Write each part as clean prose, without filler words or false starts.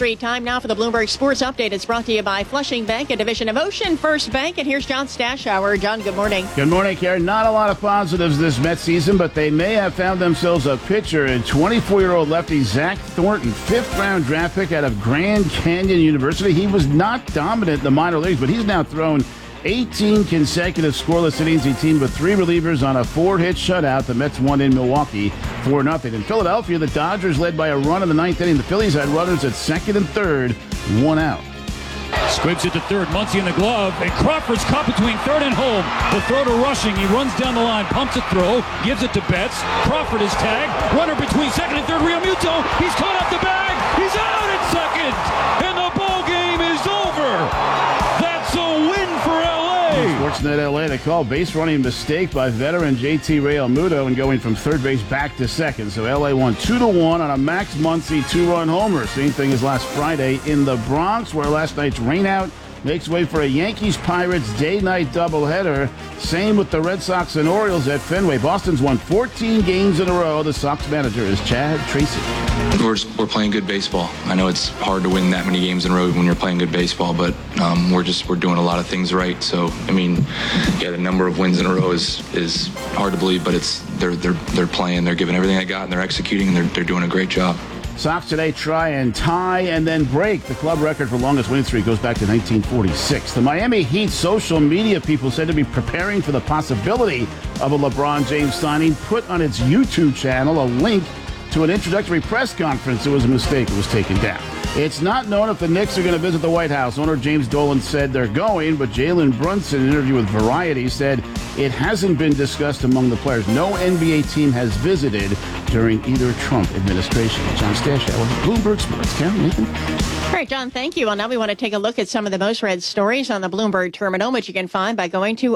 Street. Time now for the Bloomberg Sports Update. It's brought to you by Flushing Bank, a division of Ocean First Bank. And here's John Stashower. John, good morning. Good morning, Karen. Not a lot of positives this Mets season, but they may have found themselves a pitcher in 24-year-old lefty Zach Thornton, fifth-round draft pick out of Grand Canyon University. He was not dominant in the minor leagues, but he's now thrown 18 consecutive scoreless innings. He teamed with three relievers on a four-hit shutout. The Mets won in Milwaukee 4-0. In Philadelphia, the Dodgers led by a run in the ninth inning. The Phillies had runners at second and third, one out. Squibs it to third, Muncy in the glove, and Crawford's caught between third and home. The throw to Rushing, he runs down the line, pumps a throw, gives it to Betts. Crawford is tagged, runner between second and third, Realmuto, he's caught up the bag, he's out at second, and the ball game is over. That's a win for LA. Sportsnet LA, they call base running mistake by veteran JT Realmuto and going from third base back to second. So LA won 2-1 on a Max Muncy two-run homer. Same thing as last Friday in the Bronx, where last night's rainout makes way for a Yankees-Pirates day-night doubleheader. Same with the Red Sox and Orioles at Fenway. Boston's won 14 games in a row. The Sox manager is Chad Tracy. We're playing good baseball. I know it's hard to win that many games in a row when you're playing good baseball, but we're doing a lot of things right. So the number of wins in a row is hard to believe, but they're playing, they're giving everything they got, and they're executing, and they're doing a great job. Sox today try and tie and then break. The club record for longest winning streak goes back to 1946. The Miami Heat social media people said to be preparing for the possibility of a LeBron James signing put on its YouTube channel a link to an introductory press conference. It was a mistake. It was taken down. It's not known if the Knicks are going to visit the White House. Owner James Dolan said they're going, but Jalen Brunson, in an interview with Variety, said it hasn't been discussed among the players. No NBA team has visited during either Trump administration. John Stashower, Bloomberg Sports. Karen, Nathan? All right, John, thank you. Well, now we want to take a look at some of the most read stories on the Bloomberg Terminal, which you can find by going to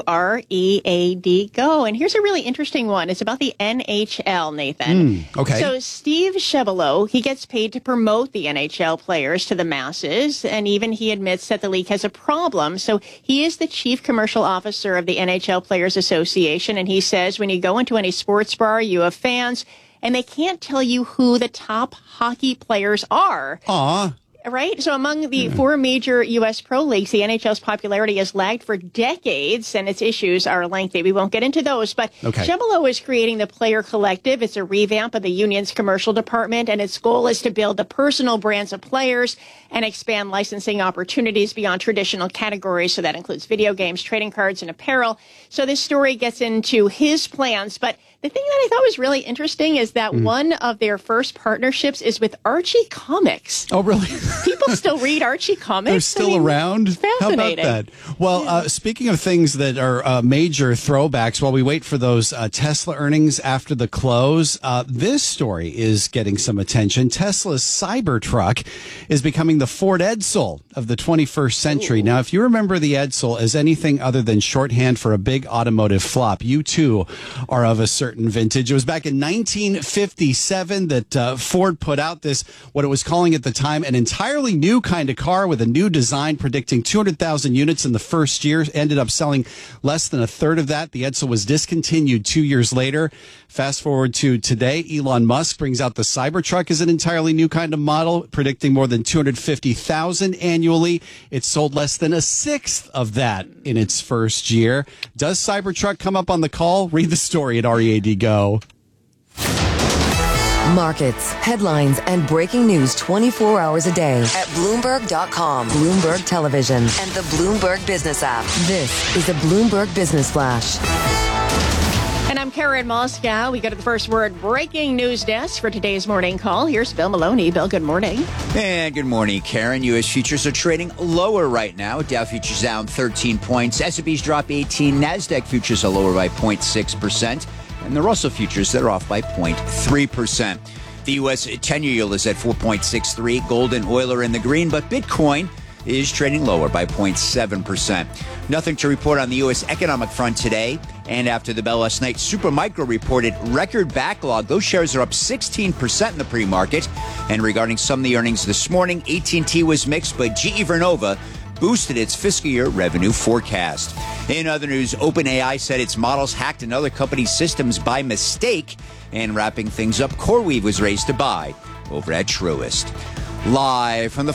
READ Go. And here's a really interesting one. It's about the NHL, Nathan. Okay. So Steve Chevallot, he gets paid to promote the NHL players to the masses, and even he admits that the league has a problem. So he is the chief commercial officer of the NHL Players Association, and he says when you go into any sports bar, you have fans, and they can't tell you who the top hockey players are. Right? So among the four major U.S. pro leagues, the NHL's popularity has lagged for decades, and its issues are lengthy. We won't get into those, but Chevallot is creating the Player Collective. It's a revamp of the union's commercial department, and its goal is to build the personal brands of players and expand licensing opportunities beyond traditional categories. So that includes video games, trading cards, and apparel. So this story gets into his plans, but the thing that I thought was really interesting is that one of their first partnerships is with Archie Comics. Oh, really? People still read Archie Comics. They're still around? Fascinating. How about that? Well, speaking of things that are major throwbacks, while we wait for those Tesla earnings after the close, this story is getting some attention. Tesla's Cybertruck is becoming the Ford Edsel of the 21st century. Now, if you remember the Edsel as anything other than shorthand for a big automotive flop, you too are of a certain vintage. It was back in 1957 that Ford put out this, what it was calling at the time, an entirely new kind of car with a new design, predicting 200,000 units in the first year. Ended up selling less than a third of that. The Edsel was discontinued 2 years later. Fast forward to today, Elon Musk brings out the Cybertruck as an entirely new kind of model, predicting more than 250,000 annually. It sold less than a sixth of that in its first year. Does Cybertruck come up on the call? Read the story at READ Go. Markets, headlines, and breaking news 24 hours a day at Bloomberg.com, Bloomberg Television, and the Bloomberg Business app. This is a Bloomberg Business Flash. And I'm Karen Moscow. We go to the first word breaking news desk for today's morning call. Here's Bill Maloney. Bill, good morning. And good morning, Karen. U.S. futures are trading lower right now. Dow futures down 13 points. S&P's drop 18. NASDAQ futures are lower by 0.6%. And the Russell futures, they're off by 0.3%. The U.S. 10-year yield is at 4.63. Gold and oil are in the green, but Bitcoin is trading lower by 0.7%. Nothing to report on the U.S. economic front today. And after the bell last night, Supermicro reported record backlog. Those shares are up 16% in the pre-market. And regarding some of the earnings this morning, AT&T was mixed, but GE Vernova boosted its fiscal year revenue forecast. In other news, OpenAI said its models hacked another company's systems by mistake. And wrapping things up, CoreWeave was raised to buy over at Truist. Live from the